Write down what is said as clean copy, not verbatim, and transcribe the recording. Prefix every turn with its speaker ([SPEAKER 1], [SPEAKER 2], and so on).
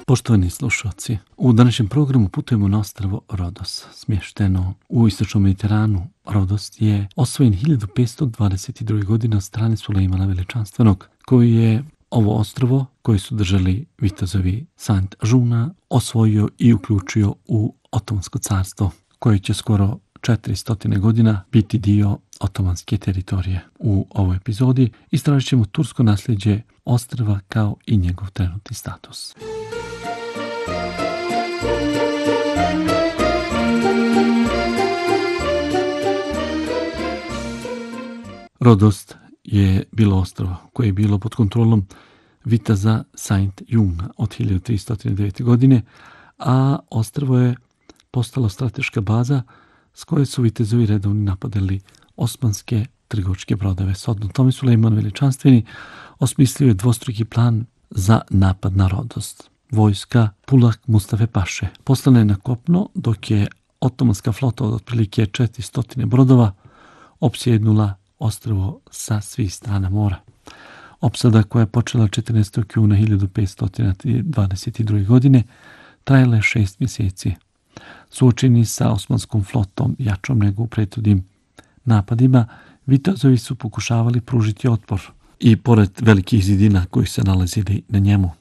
[SPEAKER 1] Poštovani slušalci, u današnjem programu putujemo na ostrvo Rodos, smješteno u istočnom Mediteranu. Rodos je osvojen 1522. godine od strane Sulejmana Veličanstvenog, koji je ovo ostrvo, koje su držali vitezovi Sant Žuna, osvojio i uključio u Otomansko carstvo, koje će skoro 400 godina biti dio otomanske teritorije. U ovoj epizodi istražit ćemo tursko nasljeđe ostrva kao i njegov trenutni status. Rodos je bilo ostrvo koje je bilo pod kontrolom viteza Saint Juna od 1309. godine, a ostrvo je postalo strateška baza s koje su vitezovi redovni napadali osmanske trgovačke brodove. Shodno tome Sulejman Veličanstveni osmislio je dvostruki plan za napad na Rodos. Vojska Pulak Mustafe Paše poslana je na kopno, dok je otomanska flota od otprilike 400 brodova opsjednula ostrvo sa svih strana mora. Opsada koja je počela 14. juna 1522. godine trajala je 6 mjeseci. Suočeni sa osmanskom flotom jačom nego u prethodnim napadima, vitezovi su pokušavali pružiti otpor i pored velikih zidina koji se nalazili na njemu.